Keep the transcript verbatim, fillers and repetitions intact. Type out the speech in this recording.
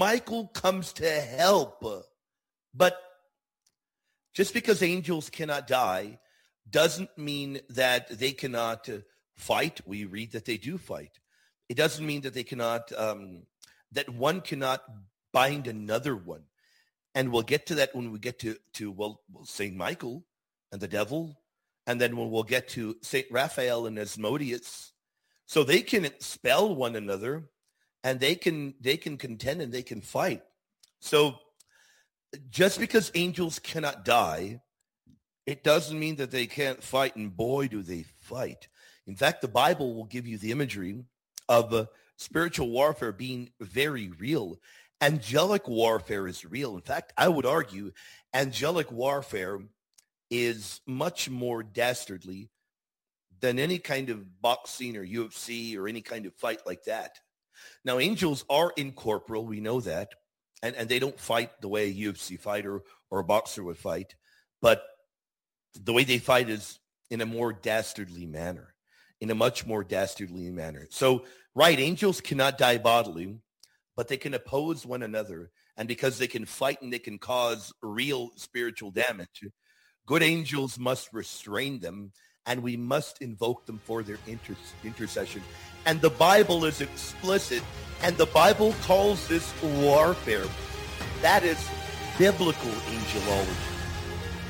Michael comes to help. But just because angels cannot die doesn't mean that they cannot uh, fight. We read that they do fight. It doesn't mean that they cannot, um, that one cannot bind another one. And we'll get to that when we get to, to well, Saint Michael and the devil. And then when we'll get to Saint Raphael and Asmodeus. So they can expel one another and they can they can contend and they can fight. So just because angels cannot die, it doesn't mean that they can't fight. And boy, do they fight. In fact, the Bible will give you the imagery of uh, spiritual warfare being very real. Angelic warfare is real. In fact, I would argue angelic warfare is much more dastardly than any kind of boxing or U F C or any kind of fight like that. Now, angels are incorporeal. We know that. And, and they don't fight the way a U F C fighter or a boxer would fight. But the way they fight is in a more dastardly manner, in a much more dastardly manner. So, right, angels cannot die bodily, but they can oppose one another. And because they can fight and they can cause real spiritual damage, good angels must restrain them, and we must invoke them for their inter- intercession. And the Bible is explicit, and the Bible calls this warfare. That is biblical angelology.